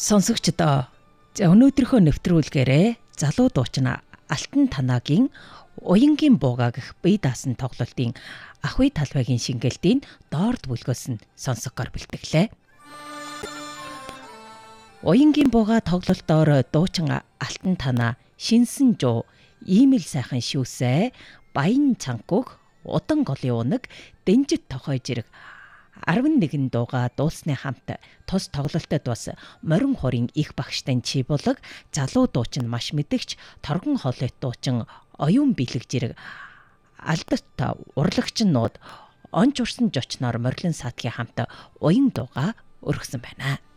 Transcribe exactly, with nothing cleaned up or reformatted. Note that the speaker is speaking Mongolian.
Сонсогчдоо за өнөөдрийнхөө нэвтрүүлгээрээ залуу дуучин Алтан Танагийн Уянгийн бууга гэх бие даасан тоглолтын Ахуй талбайгийн шингэлтийн доорд бүлгөөс нь сонсогоор бэлтгэлээ. Уянгийн бууга тоглолтоор дуучин Алтан Танаа шинсэн жуу, ийм л сайхан шүүсээ, баян цанхуг, удан голын унаг, дэнжит тохой жирэг арван нэгэн дууга дуулсны хамт тус тоглолтод бас морин хорийн их багштай Чибулаг, залуу дуучин маш мэдгч торгон хоолойт дуучин оюун бэлэг жирэг алдат урлагчнууд онч урсан жочноор морлон саатгийн хамт уян дууга өргөсөн байна.